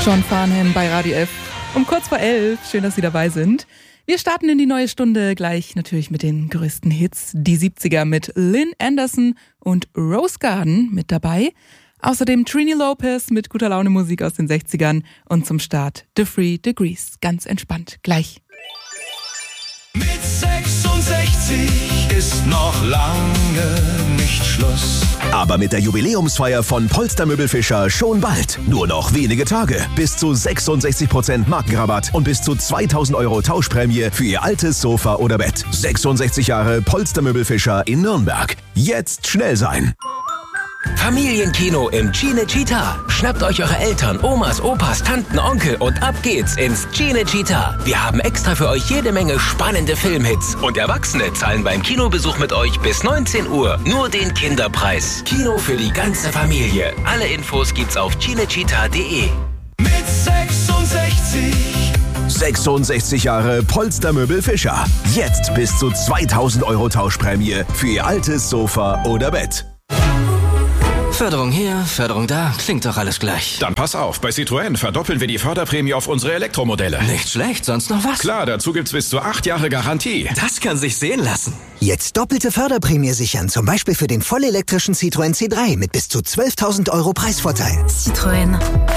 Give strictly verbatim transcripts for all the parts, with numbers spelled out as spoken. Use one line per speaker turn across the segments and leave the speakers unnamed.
John Farnham bei Radio F um kurz vor elf. Schön, dass Sie dabei sind. Wir starten in die neue Stunde gleich natürlich mit den größten Hits. Die siebziger mit Lynn Anderson und Rose Garden mit dabei. Außerdem Trini Lopez mit guter Laune Musik aus den sechzigern. Und zum Start The Three Degrees. Ganz entspannt. Gleich.
Mit sechsundsechzig ist noch lange nicht Schluss.
Aber mit der Jubiläumsfeier von Polster Möbelfischer schon bald. Nur noch wenige Tage. Bis zu sechsundsechzig Prozent Markenrabatt und bis zu zweitausend Euro Tauschprämie für Ihr altes Sofa oder Bett. sechsundsechzig Jahre Polster Möbelfischer in Nürnberg. Jetzt schnell sein.
Familienkino im Cinecittà. Schnappt euch eure Eltern, Omas, Opas, Tanten, Onkel und ab geht's ins Cinecittà. Wir haben extra für euch jede Menge spannende Filmhits. Und Erwachsene zahlen beim Kinobesuch mit euch bis neunzehn Uhr nur den Kinderpreis. Kino für die ganze Familie. Alle Infos gibt's auf cinecittà punkt de.
Mit sechsundsechzig.
sechsundsechzig Jahre Polster Möbelfischer. Jetzt bis zu zweitausend Euro Tauschprämie für Ihr altes Sofa oder Bett.
Förderung hier, Förderung da, klingt doch alles gleich.
Dann pass auf, bei Citroën verdoppeln wir die Förderprämie auf unsere Elektromodelle.
Nicht schlecht, sonst noch was?
Klar, dazu gibt's bis zu acht Jahre Garantie.
Das kann sich sehen lassen.
Jetzt doppelte Förderprämie sichern, zum Beispiel für den vollelektrischen Citroën C drei mit bis zu zwölftausend Euro Preisvorteil.
Citroën.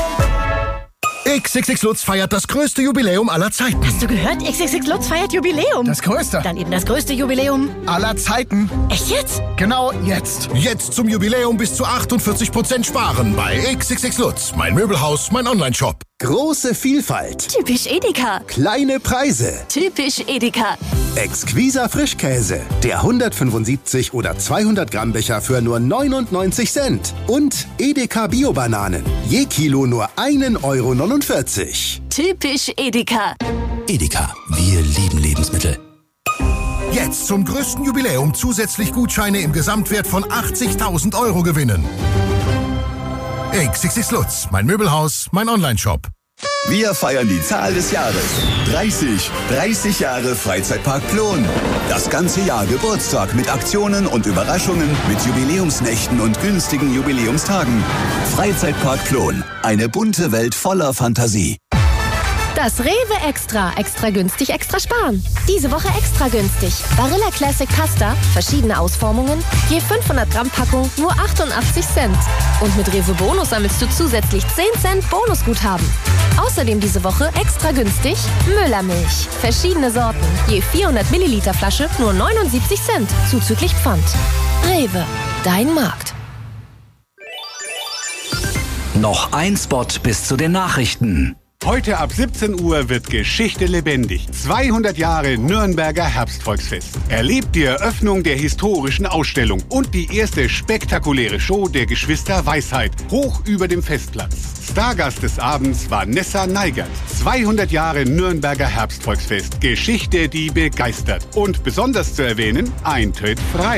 X X X Lutz feiert das größte Jubiläum aller Zeiten.
Hast du gehört? X X X Lutz feiert Jubiläum.
Das größte.
Dann eben das größte Jubiläum
aller Zeiten.
Echt jetzt?
Genau jetzt. Jetzt zum Jubiläum bis zu achtundvierzig Prozent sparen bei X X X Lutz. Mein Möbelhaus, mein Onlineshop.
Große Vielfalt.
Typisch Edeka.
Kleine Preise.
Typisch Edeka.
Exquiser Frischkäse. Der hundertfünfundsiebzig oder zweihundert Gramm Becher für nur neunundneunzig Cent. Und Edeka Bio-Bananen. Je Kilo nur ein Euro neunundvierzig.
Typisch Edeka.
Edeka. Wir lieben Lebensmittel.
Jetzt zum größten Jubiläum zusätzlich Gutscheine im Gesamtwert von achtzigtausend Euro gewinnen. X X X Lutz, mein Möbelhaus, mein Onlineshop.
Wir feiern die Zahl des Jahres. dreißig. dreißig Jahre Freizeitpark Plon. Das ganze Jahr Geburtstag mit Aktionen und Überraschungen, mit Jubiläumsnächten und günstigen Jubiläumstagen. Freizeitpark Plon. Eine bunte Welt voller Fantasie.
Das Rewe Extra. Extra günstig, extra sparen. Diese Woche extra günstig. Barilla Classic Pasta, verschiedene Ausformungen, je fünfhundert Gramm Packung, nur achtundachtzig Cent. Und mit Rewe Bonus sammelst du zusätzlich zehn Cent Bonusguthaben. Außerdem diese Woche extra günstig Müllermilch. Verschiedene Sorten, je vierhundert Milliliter Flasche, nur neunundsiebzig Cent, zuzüglich Pfand. Rewe, dein Markt.
Noch ein Spot bis zu den Nachrichten.
Heute ab siebzehn Uhr wird Geschichte lebendig. zweihundert Jahre Nürnberger Herbstvolksfest. Erlebt die Eröffnung der historischen Ausstellung und die erste spektakuläre Show der Geschwister Weisheit hoch über dem Festplatz. Stargast des Abends war Nessa Neigert. zweihundert Jahre Nürnberger Herbstvolksfest. Geschichte, die begeistert. Und besonders zu erwähnen, Eintritt frei.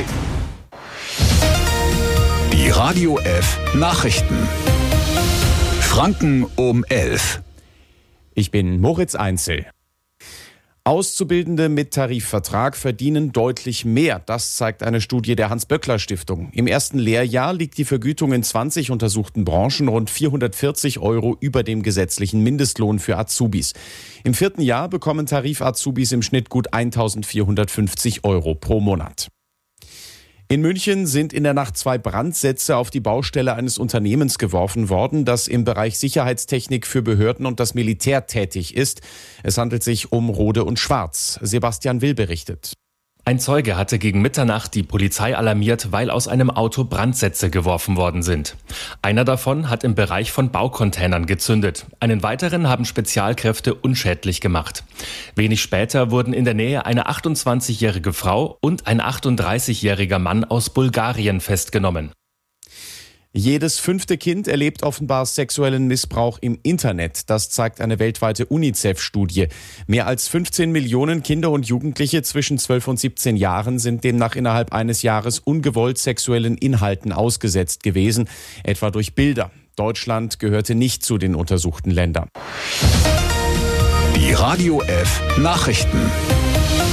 Die Radio F Nachrichten. Franken um elf.
Ich bin Moritz Einzel. Auszubildende mit Tarifvertrag verdienen deutlich mehr. Das zeigt eine Studie der Hans-Böckler-Stiftung. Im ersten Lehrjahr liegt die Vergütung in zwanzig untersuchten Branchen rund vierhundertvierzig Euro über dem gesetzlichen Mindestlohn für Azubis. Im vierten Jahr bekommen Tarif-Azubis im Schnitt gut eintausendvierhundertfünfzig Euro pro Monat. In München sind in der Nacht zwei Brandsätze auf die Baustelle eines Unternehmens geworfen worden, das im Bereich Sicherheitstechnik für Behörden und das Militär tätig ist. Es handelt sich um Rohde und Schwarz. Sebastian Will berichtet.
Ein Zeuge hatte gegen Mitternacht die Polizei alarmiert, weil aus einem Auto Brandsätze geworfen worden sind. Einer davon hat im Bereich von Baucontainern gezündet. Einen weiteren haben Spezialkräfte unschädlich gemacht. Wenig später wurden in der Nähe eine achtundzwanzigjährige Frau und ein achtunddreißigjähriger Mann aus Bulgarien festgenommen.
Jedes fünfte Kind erlebt offenbar sexuellen Missbrauch im Internet. Das zeigt eine weltweite UNICEF-Studie. Mehr als fünfzehn Millionen Kinder und Jugendliche zwischen zwölf und siebzehn Jahren sind demnach innerhalb eines Jahres ungewollt sexuellen Inhalten ausgesetzt gewesen, etwa durch Bilder. Deutschland gehörte nicht zu den untersuchten Ländern.
Die Radio F Nachrichten.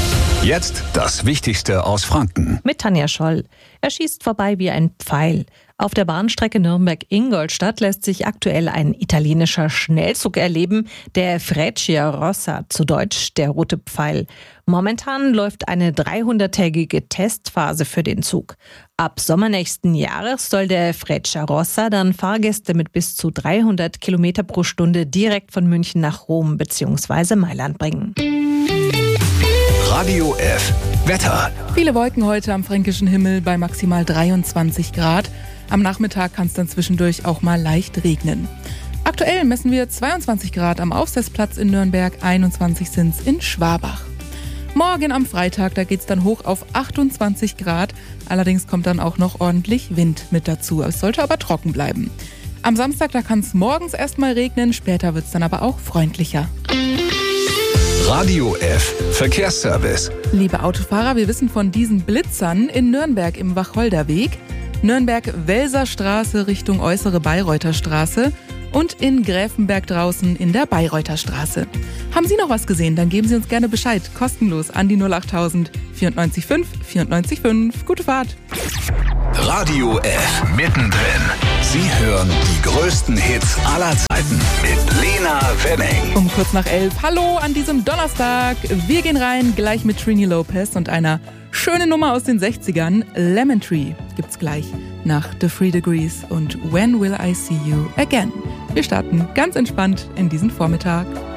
Jetzt das Wichtigste aus Franken.
Mit Tanja Scholl. Er schießt vorbei wie ein Pfeil. Auf der Bahnstrecke Nürnberg-Ingolstadt lässt sich aktuell ein italienischer Schnellzug erleben, der Frecciarossa, zu Deutsch der rote Pfeil. Momentan läuft eine dreihunderttägige Testphase für den Zug. Ab Sommer nächsten Jahres soll der Frecciarossa dann Fahrgäste mit bis zu dreihundert Kilometer pro Stunde direkt von München nach Rom bzw. Mailand bringen.
Radio F. Wetter.
Viele Wolken heute am fränkischen Himmel bei maximal dreiundzwanzig Grad. Am Nachmittag kann es dann zwischendurch auch mal leicht regnen. Aktuell messen wir zweiundzwanzig Grad am Aufsetzplatz in Nürnberg, einundzwanzig sind es in Schwabach. Morgen am Freitag, da geht es dann hoch auf achtundzwanzig Grad. Allerdings kommt dann auch noch ordentlich Wind mit dazu. Es sollte aber trocken bleiben. Am Samstag, da kann es morgens erstmal regnen, später wird es dann aber auch freundlicher.
Radio F. Verkehrsservice.
Liebe Autofahrer, wir wissen von diesen Blitzern in Nürnberg im Wacholderweg, Nürnberg-Welser Richtung Äußere Bayreuther Straße und in Gräfenberg draußen in der Bayreuther Straße. Haben Sie noch was gesehen? Dann geben Sie uns gerne Bescheid. Kostenlos an die null achttausend vierundneunzig fünf vierundneunzig fünf. Gute Fahrt.
Radio F. Mittendrin. Sie hören die größten Hits aller Zeiten mit Lena Wenning.
Um kurz nach elf. Hallo an diesem Donnerstag. Wir gehen rein gleich mit Trini Lopez und einer schönen Nummer aus den sechzigern. Lemon Tree gibt's gleich nach The Three Degrees und When Will I See You Again. Wir starten ganz entspannt in diesen Vormittag.